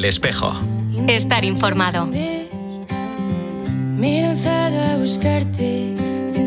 El Espejo. Estar informado. Me he lanzado a buscarte sin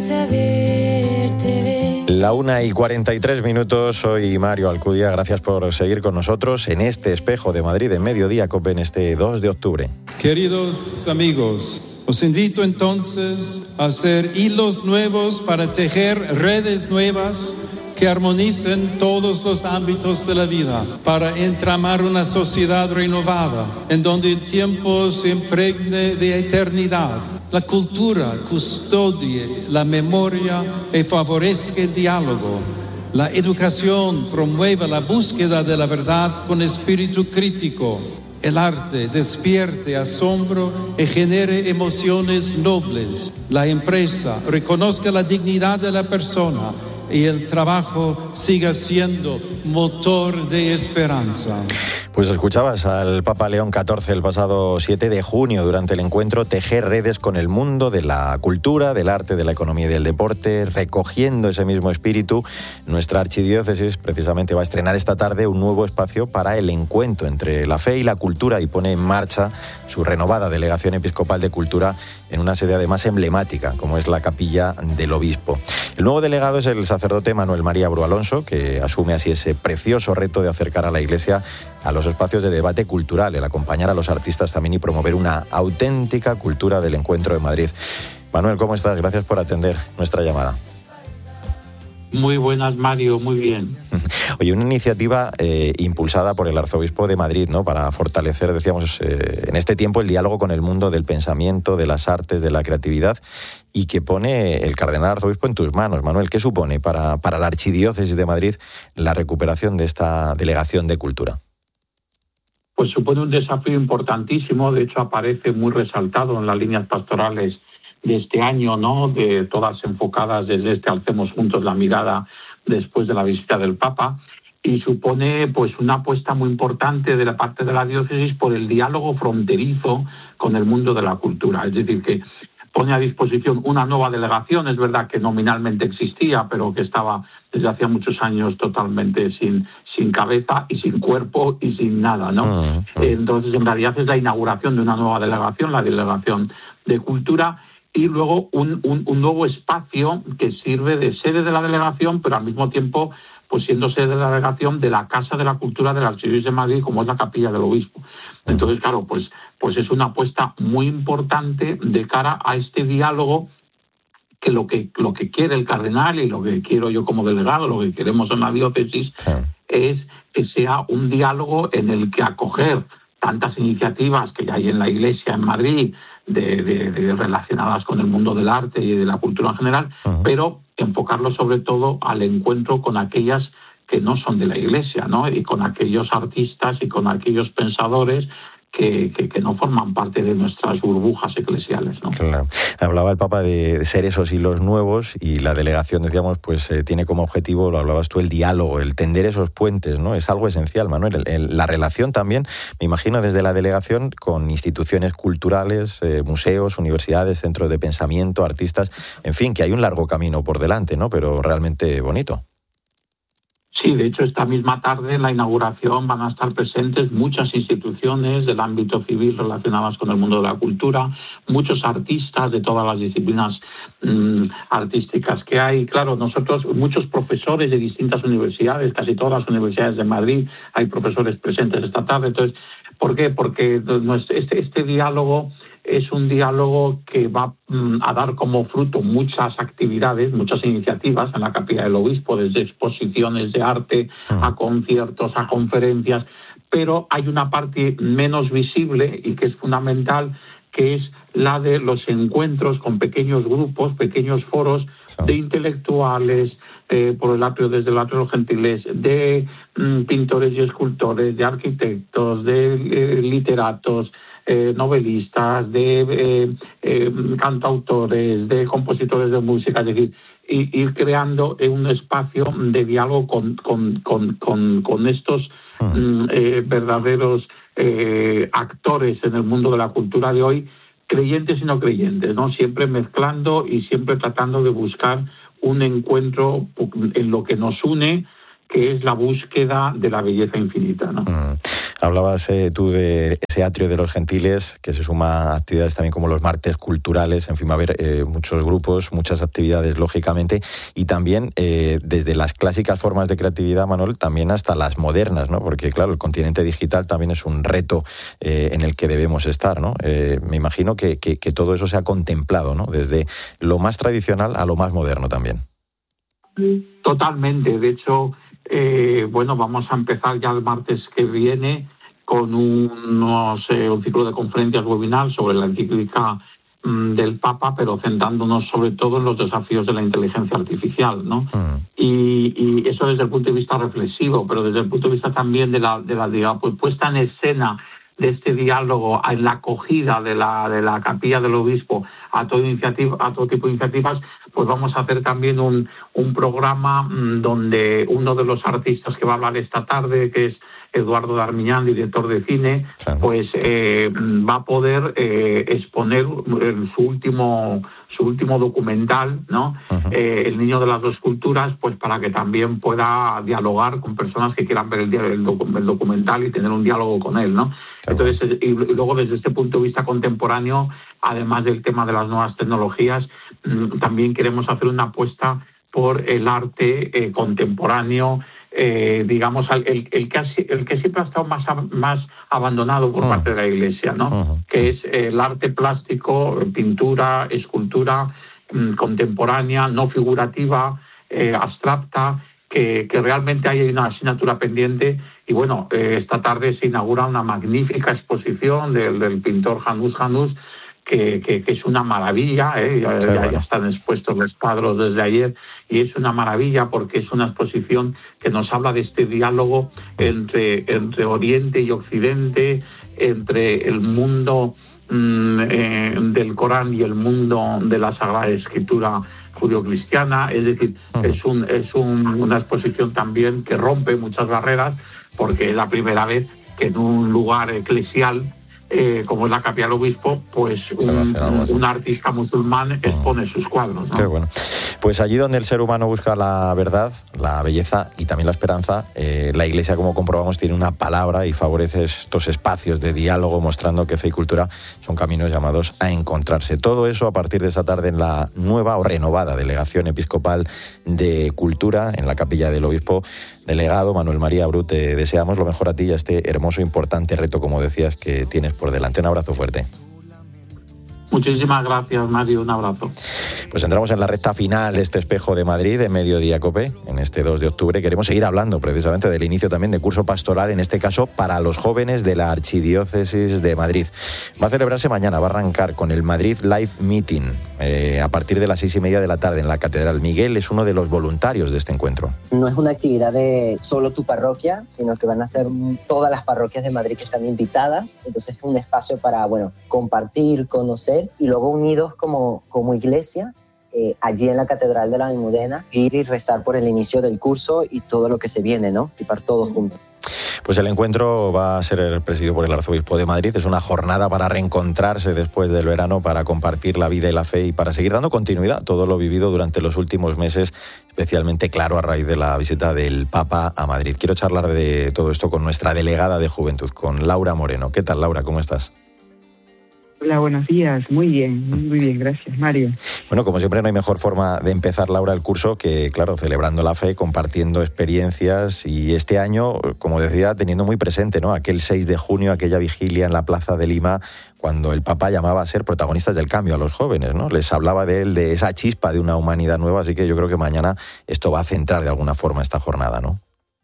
saberte. La 1:43, soy Mario Alcudia, gracias por seguir con nosotros en este Espejo de Madrid en Mediodía COPE en este 2 de octubre. Queridos amigos, os invito entonces a hacer hilos nuevos para tejer redes nuevas que armonicen todos los ámbitos de la vida, para entramar una sociedad renovada, en donde el tiempo se impregne de eternidad. La cultura custodie la memoria y favorezca el diálogo. La educación promueva la búsqueda de la verdad con espíritu crítico. El arte despierte asombro y genere emociones nobles. La empresa reconozca la dignidad de la persona y el trabajo siga siendo motor de esperanza. Pues escuchabas al Papa León XIV el pasado 7 de junio durante el encuentro Tejer redes con el mundo de la cultura, del arte, de la economía y del deporte. Recogiendo ese mismo espíritu, nuestra archidiócesis precisamente va a estrenar esta tarde un nuevo espacio para el encuentro entre la fe y la cultura y pone en marcha su renovada Delegación Episcopal de Cultura en una sede además emblemática como es la Capilla del Obispo. El nuevo delegado es el sacerdote Manuel María Bru Alonso, que asume así ese precioso reto de acercar a la Iglesia a los espacios de debate cultural, el acompañar a los artistas también y promover una auténtica cultura del encuentro de Madrid. Manuel, ¿cómo estás? Gracias por atender nuestra llamada. Muy buenas, Mario, muy bien. Oye, una iniciativa impulsada por el Arzobispo de Madrid, ¿no?, para fortalecer, decíamos, en este tiempo el diálogo con el mundo del pensamiento, de las artes, de la creatividad, y que pone el Cardenal Arzobispo en tus manos. Manuel, ¿qué supone para la Archidiócesis de Madrid la recuperación de esta Delegación de Cultura? Pues supone un desafío importantísimo, de hecho aparece muy resaltado en las líneas pastorales de este año, ¿no?, de todas enfocadas desde Alcemos Juntos la Mirada después de la visita del Papa, y supone pues una apuesta muy importante de la parte de la diócesis por el diálogo fronterizo con el mundo de la cultura. Es decir, que pone a disposición una nueva delegación, es verdad que nominalmente existía, pero que estaba desde hacía muchos años totalmente sin cabeza y sin cuerpo y sin nada, ¿no? Entonces, en realidad es la inauguración de una nueva delegación, la Delegación de Cultura, y luego un nuevo espacio que sirve de sede de la delegación, pero al mismo tiempo pues siendo sede de la delegación de la Casa de la Cultura de la Archidiócesis de Madrid, como es la Capilla del Obispo. Entonces, claro, pues es una apuesta muy importante de cara a este diálogo que lo que quiere el cardenal y lo que quiero yo como delegado, lo que queremos en la diócesis, es que sea un diálogo en el que acoger tantas iniciativas que hay en la Iglesia en Madrid de relacionadas con el mundo del arte y de la cultura en general, pero enfocarlo sobre todo al encuentro con aquellas que no son de la Iglesia, ¿no?, y con aquellos artistas y con aquellos pensadores que no forman parte de nuestras burbujas eclesiales, ¿no? Claro. Hablaba el Papa de ser esos hilos nuevos y la delegación, decíamos, pues tiene como objetivo, lo hablabas tú, el diálogo, el tender esos puentes, ¿no? Es algo esencial, Manuel. La relación también, me imagino, desde la delegación con instituciones culturales, museos, universidades, centros de pensamiento, artistas, en fin, que hay un largo camino por delante, ¿no?, pero realmente bonito. Sí, de hecho, esta misma tarde en la inauguración van a estar presentes muchas instituciones del ámbito civil relacionadas con el mundo de la cultura, muchos artistas de todas las disciplinas artísticas que hay. Claro, nosotros, muchos profesores de distintas universidades, casi todas las universidades de Madrid, hay profesores presentes esta tarde. Entonces, ¿por qué? Porque este diálogo es un diálogo que va a dar como fruto muchas actividades, muchas iniciativas en la Capilla del Obispo, desde exposiciones de arte a conciertos, a conferencias, pero hay una parte menos visible y que es fundamental, que es la de los encuentros con pequeños grupos, pequeños foros de intelectuales, desde el atrio Los Gentiles, de pintores y escultores, de arquitectos, de literatos, novelistas, de cantautores, de compositores de música, es decir, ir creando un espacio de diálogo con estos verdaderos actores en el mundo de la cultura de hoy, creyentes y no creyentes, ¿no? Siempre mezclando y siempre tratando de buscar un encuentro en lo que nos une, que es la búsqueda de la belleza infinita, ¿no? Hablabas tú de ese atrio de los Gentiles, que se suma a actividades también como los martes culturales, en fin, va a haber muchos grupos, muchas actividades, lógicamente, y también desde las clásicas formas de creatividad, Manuel, también hasta las modernas, ¿no? Porque, claro, el continente digital también es un reto en el que debemos estar, ¿no? Me imagino que todo eso se ha contemplado, ¿no? Desde lo más tradicional a lo más moderno también. Totalmente. De hecho, vamos a empezar ya el martes que viene con un ciclo de conferencias webinar sobre la encíclica del Papa, pero centrándonos sobre todo en los desafíos de la inteligencia artificial, ¿no? Y eso desde el punto de vista reflexivo, pero desde el punto de vista también de la puesta en escena de este diálogo, en la acogida de la capilla del obispo a todo tipo de iniciativas, pues vamos a hacer también un programa donde uno de los artistas que va a hablar esta tarde, que es Eduardo Darmiñán, director de cine, pues va a poder exponer su último documental, ¿no? El niño de las dos culturas, pues para que también pueda dialogar con personas que quieran ver el documental y tener un diálogo con él, ¿no? Entonces, y luego desde este punto de vista contemporáneo, además del tema de las nuevas tecnologías, también queremos hacer una apuesta por el arte contemporáneo, digamos, el que siempre ha estado más abandonado por parte de la Iglesia, ¿no? Que es el arte plástico, pintura, escultura contemporánea, no figurativa, abstracta, que realmente hay una asignatura pendiente. Y bueno, esta tarde se inaugura una magnífica exposición del pintor Janus Janus, que es una maravilla, ya están expuestos los cuadros desde ayer, y es una maravilla porque es una exposición que nos habla de este diálogo entre Oriente y Occidente, entre el mundo del Corán y el mundo de la Sagrada Escritura judío-cristiana. Es decir, es una exposición también que rompe muchas barreras, porque es la primera vez que en un lugar eclesial como es la capilla del obispo, pues un artista musulmán expone sus cuadros, ¿no? Qué bueno. Pues allí donde el ser humano busca la verdad, la belleza y también la esperanza, la Iglesia, como comprobamos, tiene una palabra y favorece estos espacios de diálogo, mostrando que fe y cultura son caminos llamados a encontrarse. Todo eso a partir de esta tarde en la nueva o renovada Delegación Episcopal de Cultura en la capilla del obispo. Delegado Manuel María Bru, te deseamos lo mejor a ti y a este hermoso, importante reto, como decías, que tienes por delante. Un abrazo fuerte. Muchísimas gracias, Mario. Un abrazo. Pues entramos en la recta final de este Espejo de Madrid, en Mediodía COPE, en este 2 de octubre. Queremos seguir hablando precisamente del inicio también de curso pastoral, en este caso para los jóvenes de la Archidiócesis de Madrid. Va a celebrarse mañana, va a arrancar con el Madrid Live Meeting, a partir de las 6:30 de la tarde en la Catedral. Miguel es uno de los voluntarios de este encuentro. No es una actividad de solo tu parroquia, sino que van a ser todas las parroquias de Madrid que están invitadas. Entonces es un espacio para, compartir, conocer, y luego unidos como iglesia, allí en la Catedral de la Almudena, ir y rezar por el inicio del curso y todo lo que se viene, ¿no? Participar todos juntos. Pues el encuentro va a ser presidido por el Arzobispo de Madrid. Es una jornada para reencontrarse después del verano, para compartir la vida y la fe y para seguir dando continuidad a todo lo vivido durante los últimos meses, especialmente, claro, a raíz de la visita del Papa a Madrid. Quiero charlar de todo esto con nuestra delegada de Juventud, con Laura Moreno. ¿Qué tal, Laura? ¿Cómo estás? Hola, buenos días. Muy bien, gracias, Mario. Bueno, como siempre, no hay mejor forma de empezar, Laura, el curso que, claro, celebrando la fe, compartiendo experiencias, y este año, como decía, teniendo muy presente, ¿no?, aquel 6 de junio, aquella vigilia en la Plaza de Lima, cuando el Papa llamaba a ser protagonistas del cambio a los jóvenes, ¿no? Les hablaba de él, de esa chispa de una humanidad nueva, así que yo creo que mañana esto va a centrar de alguna forma esta jornada, ¿no?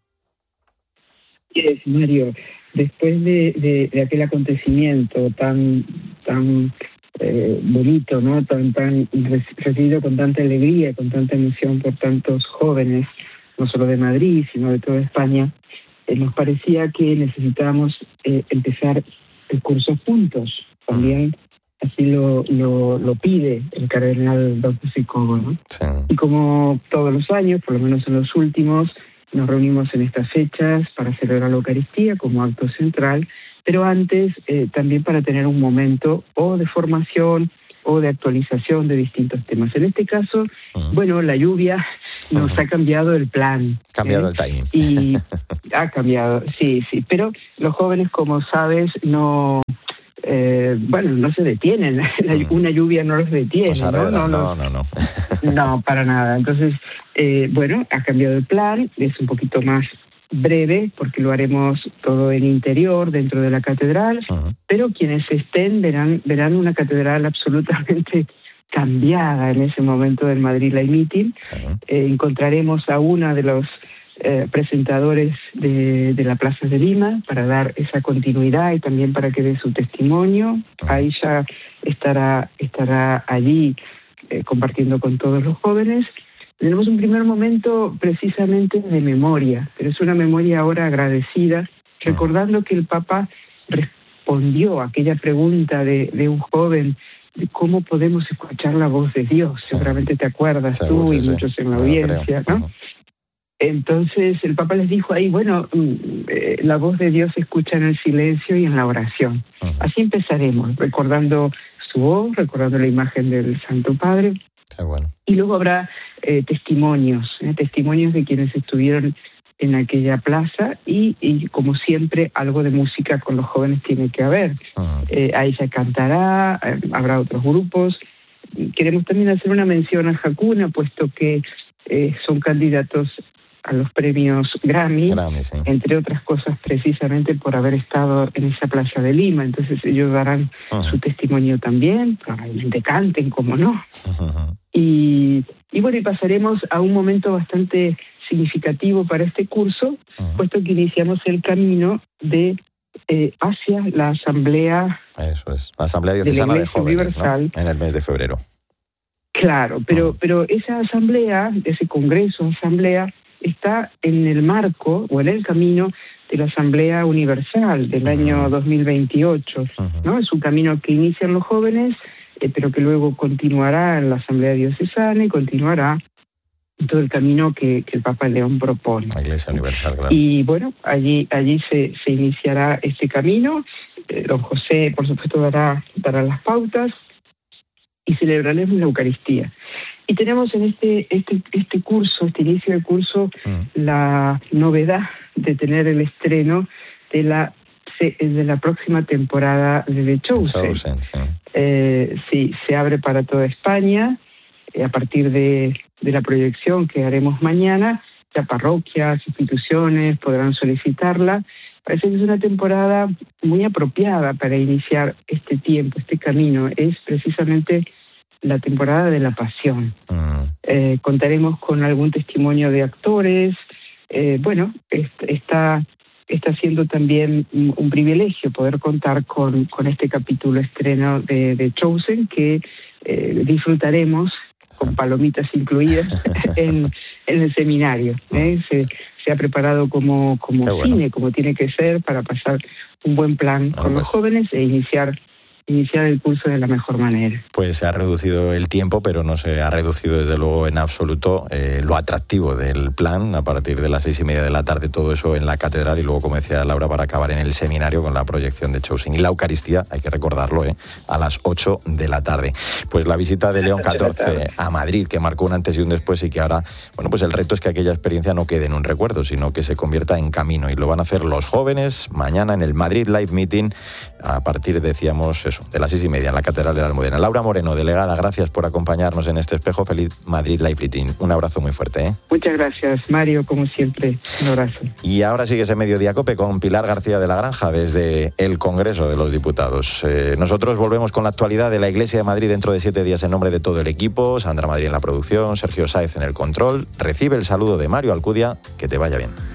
Sí, Mario. Después de aquel acontecimiento tan bonito, ¿no? Tan recibido con tanta alegría, con tanta emoción por tantos jóvenes, no solo de Madrid, sino de toda España, nos parecía que necesitábamos empezar el curso juntos. También así lo pide el cardenal Don José Cobo, ¿no? Sí. Y como todos los años, por lo menos en los últimos, nos reunimos en estas fechas para celebrar la Eucaristía como acto central, pero antes también para tener un momento o de formación o de actualización de distintos temas. En este caso, bueno, la lluvia nos ha cambiado el plan. Cambiado el timing. Y ha cambiado, sí. Pero los jóvenes, como sabes, no se detienen. Una lluvia no los detiene. No. No, para nada. Entonces, ha cambiado el plan. Es un poquito más breve porque lo haremos todo en interior, dentro de la catedral, pero quienes estén verán una catedral absolutamente cambiada en ese momento del Madrid Live Meeting. Encontraremos a una de los presentadores de la Plaza de Lima para dar esa continuidad y también para que dé su testimonio. Aisha estará allí compartiendo con todos los jóvenes. Tenemos un primer momento precisamente de memoria, pero es una memoria ahora agradecida, recordando que el Papa respondió a aquella pregunta de un joven de cómo podemos escuchar la voz de Dios. Seguramente te acuerdas tú y muchos en la audiencia, ¿no? Entonces el Papa les dijo ahí, la voz de Dios se escucha en el silencio y en la oración. Así empezaremos, recordando su voz, recordando la imagen del Santo Padre. Bueno. Y luego habrá testimonios de quienes estuvieron en aquella plaza y como siempre, algo de música con los jóvenes tiene que haber. Ahí se cantará, habrá otros grupos. Queremos también hacer una mención a Hakuna, puesto que son candidatos a los premios Grammy, sí. Entre otras cosas precisamente por haber estado en esa Plaza de Lima. Entonces ellos darán su testimonio también, probablemente canten, como no. Y pasaremos a un momento bastante significativo para este curso, puesto que iniciamos el camino hacia la Asamblea. Eso es, la Asamblea Diocesana de Jóvenes, ¿no? En el mes de febrero. Claro, pero esa asamblea, ese congreso, asamblea, está en el marco o en el camino de la Asamblea Universal del año 2028, ¿no? Es un camino que inician los jóvenes, pero que luego continuará en la Asamblea Diocesana y continuará en todo el camino que el Papa León propone. La Iglesia Universal, claro. Y allí se iniciará este camino. Don José, por supuesto, dará las pautas y celebraremos la Eucaristía. Y tenemos en este inicio de curso, la novedad de tener el estreno de la próxima temporada de The Chosen. Sí, se abre para toda España a partir de la proyección que haremos mañana. Ya parroquias, instituciones podrán solicitarla. Parece que es una temporada muy apropiada para iniciar este tiempo, este camino. Es precisamente la temporada de la pasión. Contaremos con algún testimonio de actores. Está siendo también un privilegio poder contar con este capítulo estreno de Chosen, que disfrutaremos con palomitas incluidas en el seminario. Se ha preparado como cine, como tiene que ser, para pasar un buen plan con los jóvenes e iniciar el curso de la mejor manera. Pues se ha reducido el tiempo, pero no se ha reducido desde luego en absoluto lo atractivo del plan. A partir de las 6:30 de la tarde, todo eso en la catedral, y luego, como decía Laura, para acabar en el seminario con la proyección de Chosen. Y la Eucaristía, hay que recordarlo, a las 8 de la tarde. Pues la visita de León XIV a Madrid, que marcó un antes y un después, y que ahora, pues el reto es que aquella experiencia no quede en un recuerdo, sino que se convierta en camino. Y lo van a hacer los jóvenes mañana en el Madrid Live Meeting, a partir, decíamos, de las 6:30 en la Catedral de la Almudena. Laura Moreno, delegada, gracias por acompañarnos en este espejo. Feliz Madrid Live Meeting. Un abrazo muy fuerte. Muchas gracias, Mario, como siempre. Un abrazo. Y ahora sigue ese Mediodía Cope con Pilar García de la Granja desde el Congreso de los Diputados. Nosotros volvemos con la actualidad de la Iglesia de Madrid dentro de 7 días en nombre de todo el equipo. Sandra Madrid en la producción, Sergio Sáez en el control. Recibe el saludo de Mario Alcudia. Que te vaya bien.